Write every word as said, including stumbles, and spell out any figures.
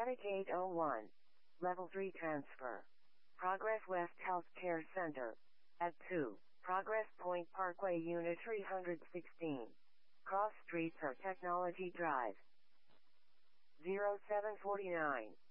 Static eight oh one. Level three transfer. Progress West Healthcare Center. At two. Progress Point Parkway Unit three sixteen. Cross Streets or Technology Drive. zero seven four nine.